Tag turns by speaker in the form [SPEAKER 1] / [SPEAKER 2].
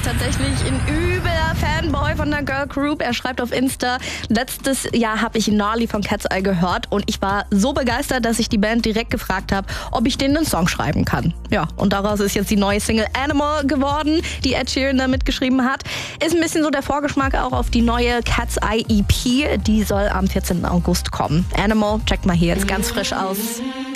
[SPEAKER 1] ist tatsächlich ein übler Fanboy von der Girl Group. Er schreibt auf Insta, letztes Jahr habe ich Gnarly von Cat's Eye gehört und ich war so begeistert, dass ich die Band direkt gefragt habe, ob ich denen einen Song schreiben kann. Ja, und daraus ist jetzt die neue Single Animal geworden, die Ed Sheeran da mitgeschrieben hat. Ist ein bisschen so der Vorgeschmack auch auf die neue Cat's Eye EP. Die soll am 14. August kommen. Animal, checkt mal hier jetzt ganz frisch aus.